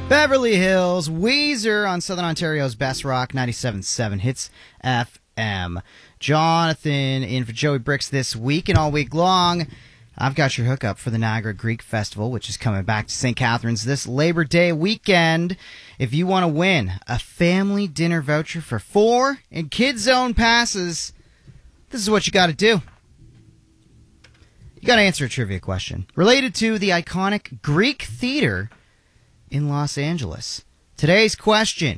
Beverly Hills, Weezer on Southern Ontario's Best Rock 97.7 Hits FM. Jonathan in for Joey Bricks this week and all week long. I've got your hookup for the Niagara Greek Festival, which is coming back to St. Catharines this Labor Day weekend. If you want to win a family dinner voucher for 4 and Kids Zone passes, this is what you got to do. You got to answer a trivia question related to the iconic Greek theater in Los Angeles. Today's question.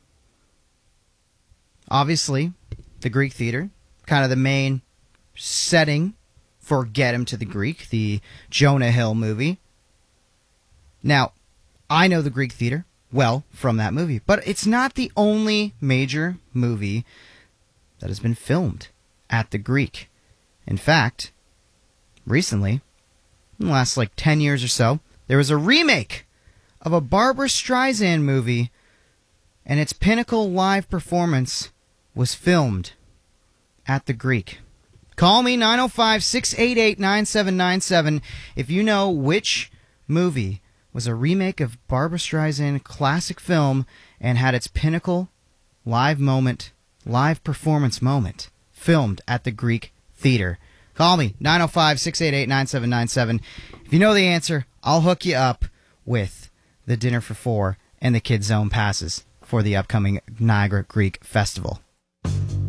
Obviously, the Greek theater, kind of the main setting for Get Him to the Greek, the Jonah Hill movie. Now, I know the Greek theater well from that movie, but it's not the only major movie that has been filmed at the Greek. In fact, recently, in the last 10 years or so, there was a remake of a Barbra Streisand movie, and its pinnacle live performance was filmed at the Greek. Call me, 905-688-9797, if you know which movie was a remake of Barbra Streisand classic film and had its pinnacle live performance moment filmed at the Greek theater. Call me, 905-688-9797. If you know the answer, I'll hook you up with the dinner for 4 and the Kids Zone passes for the upcoming Niagara Greek Festival.